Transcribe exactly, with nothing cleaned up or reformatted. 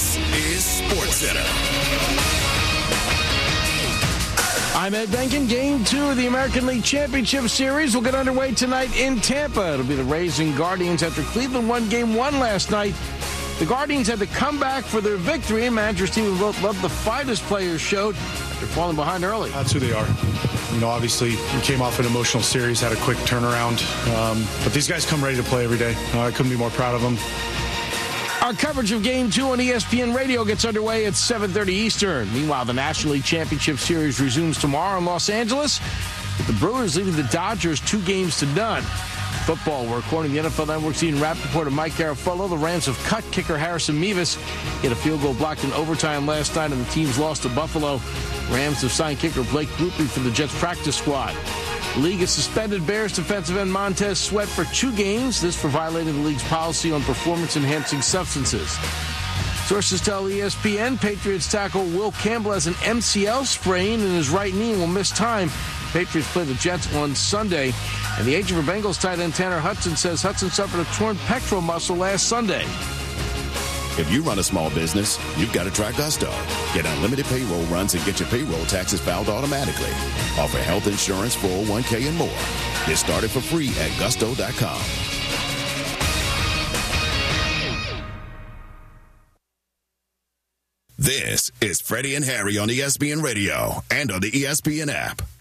This is SportsCenter. I'm Ed Benkin. Game two of the American League Championship Series will get underway tonight in Tampa. It'll be the Rays and Guardians after Cleveland won game one last night. The Guardians had to come back for their victory, and manager Stephen Vogt loved the fight his players showed after falling behind early. That's who they are. You know, obviously, we came off an emotional series, had a quick turnaround. Um, but these guys come ready to play every day. Uh, I couldn't be more proud of them. Our coverage of Game two on E S P N Radio gets underway at seven thirty Eastern. Meanwhile, the National League Championship Series resumes tomorrow in Los Angeles, with the Brewers leading the Dodgers two games to none. Football, we're quoting the N F L Network's Ian Rappaport and Mike Garafolo. The Rams have cut kicker Harrison Mevis. He had a field goal blocked in overtime last night, and the team's lost to Buffalo. Rams have signed kicker Blake Grupe for the Jets practice squad. The league has suspended Bears defensive end Montez Sweat for two games. This for violating the league's policy on performance-enhancing substances. Sources tell E S P N Patriots tackle Will Campbell has an M C L sprain in his right knee and will miss time. Patriots play the Jets on Sunday. And the agent for Bengals tight end Tanner Hudson says Hudson suffered a torn pectoral muscle last Sunday. If you run a small business, you've got to try Gusto. Get unlimited payroll runs and get your payroll taxes filed automatically. Offer health insurance, four oh one k, and more. Get started for free at gusto dot com. This is Freddie and Harry on E S P N Radio and on the E S P N app.